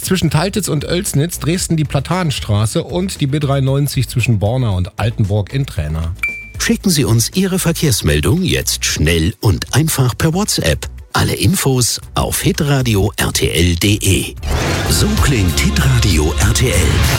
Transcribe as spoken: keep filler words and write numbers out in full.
zwischen Taltitz und Oelsnitz, Dresden die Platanenstraße und die B dreiundneunzig zwischen Borna und Altenburg in Trainer. Schicken Sie uns Ihre Verkehrsmeldung jetzt schnell und einfach per WhatsApp. Alle Infos auf hitradio punkt r t l punkt d e. So klingt Hitradio R T L.